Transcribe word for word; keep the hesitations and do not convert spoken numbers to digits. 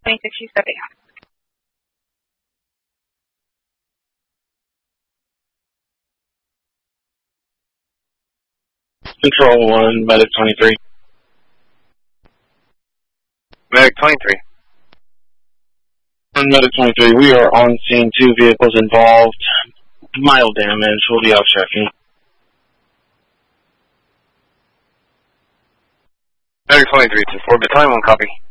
twenty-six, she's stepping out. Control one, Medic twenty-three. Medic twenty-three. Medic twenty-three, we are on scene, two vehicles involved. Mild damage, we'll be out checking. Medic twenty-three to four, battalion one, copy.